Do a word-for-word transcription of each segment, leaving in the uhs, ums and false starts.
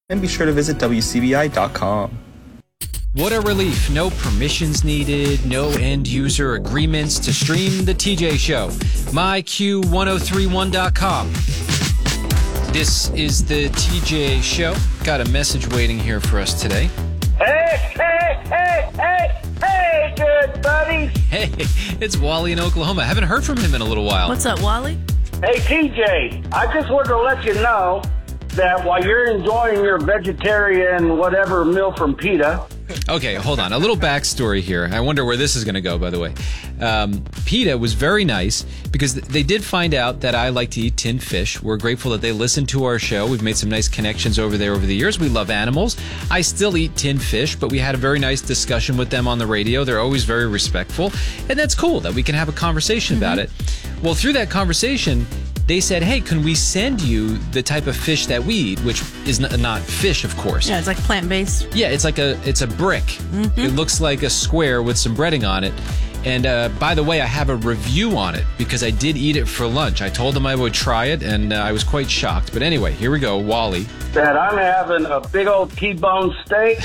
And be sure to visit W C B I dot com. What a relief. No permissions needed, no end-user agreements to stream The T J Show. my q ten thirty-one dot com. This is The T J Show. Got a message waiting here for us today. Hey, hey, hey, hey, hey, good buddies. Hey, it's Wally in Oklahoma. I haven't heard from him in a little while. What's up, Wally? Hey, T J, I just wanted to let you know that while you're enjoying your vegetarian whatever meal from PETA. Okay, hold on. A little backstory here. I wonder where this is going to go, by the way. Um, PETA was very nice because they did find out that I like to eat tinned fish. We're grateful that they listened to our show. We've made some nice connections over there over the years. We love animals. I still eat tinned fish, but we had a very nice discussion with them on the radio. They're always very respectful, and that's cool that we can have a conversation mm-hmm. about it. Well, through that conversation, they said, hey, can we send you the type of fish that we eat, which is n- not fish, of course. Yeah, it's like plant-based. Yeah, it's like a it's a brick. Mm-hmm. It looks like a square with some breading on it. And uh, by the way, I have a review on it because I did eat it for lunch. I told them I would try it, and uh, I was quite shocked. But anyway, here we go, Wally. That I'm having a big old T-bone steak.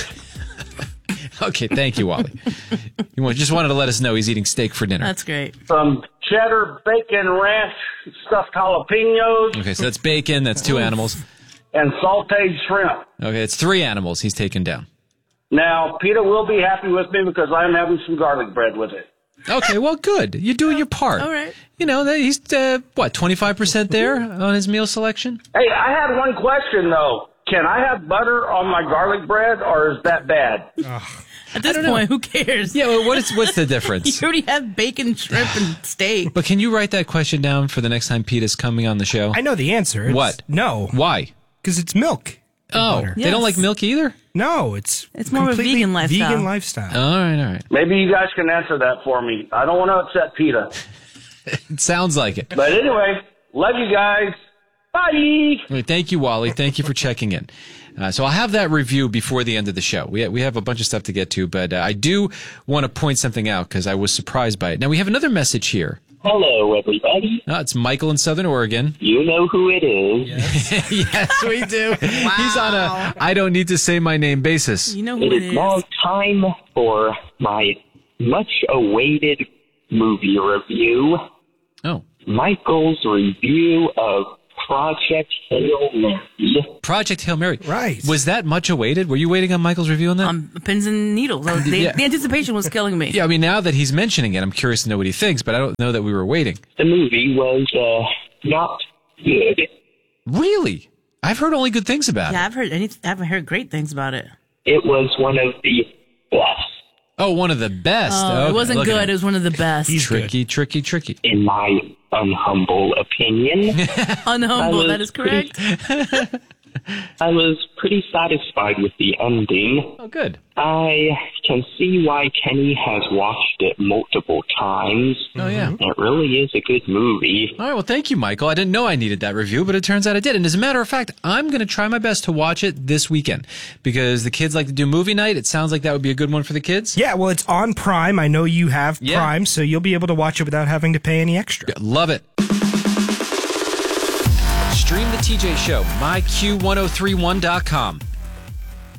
Okay, thank you, Wally. You just wanted to let us know he's eating steak for dinner. That's great. Some cheddar, bacon, ranch, stuffed jalapenos. Okay, so that's bacon. That's two animals. And sauteed shrimp. Okay, it's three animals he's taken down. Now, PETA will be happy with me because I'm having some garlic bread with it. Okay, well, good. You're doing your part. All right. You know, he's, uh, what, twenty-five percent there on his meal selection? Hey, I had one question, though. Can I have butter on my garlic bread, or is that bad? Ugh. At this point, who cares? Yeah, well, what is, what's the difference? You already have bacon, shrimp, and steak. But can you write that question down for the next time PETA's coming on the show? I know the answer. It's what? No. Why? Because it's milk. Oh, butter. they Yes. don't like milk either? No, it's It's more of a vegan lifestyle. Vegan lifestyle. All right, all right. Maybe you guys can answer that for me. I don't want to upset PETA. It sounds like it. But anyway, love you guys. Bye. Well, thank you, Wally. Thank you for checking in. Uh, so I'll have that review before the end of the show. We we have a bunch of stuff to get to, but uh, I do want to point something out because I was surprised by it. Now, we have another message here. Hello, everybody. Oh, it's Michael in Southern Oregon. You know who it is. Yes, yes we do. Wow. He's on a I don't need to say my name basis. You know who it it is. is. Now time for my much-awaited movie review. Oh. Michael's review of Project Hail Mary. Project Hail Mary. Right. Was that much awaited? Were you waiting on Michael's review on that? Um, pins and needles. Oh, the, Yeah. the anticipation was killing me. Yeah, I mean, now that he's mentioning it, I'm curious to know what he thinks, but I don't know that we were waiting. The movie was uh, not good. Really? I've heard only good things about Yeah, it. I've heard any, I haven't heard great things about it. It was one of the best, Oh, one of the best. Oh, Okay, it wasn't look at good. him. It was one of the best. He's Tricky, tricky, tricky. in my unhumble opinion. Unhumble, I that was is correct. pretty- I was pretty satisfied with the ending. Oh, good. I can see why Kenny has watched it multiple times. Oh, yeah. It really is a good movie. All right, well, thank you, Michael. I didn't know I needed that review, but it turns out I did. And as a matter of fact, I'm going to try my best to watch it this weekend because the kids like to do movie night. It sounds like that would be a good one for the kids. Yeah, well, it's on Prime. I know you have Yeah. Prime, so you'll be able to watch it without having to pay any extra. Love it. Stream the T J Show, my q ten thirty-one dot com.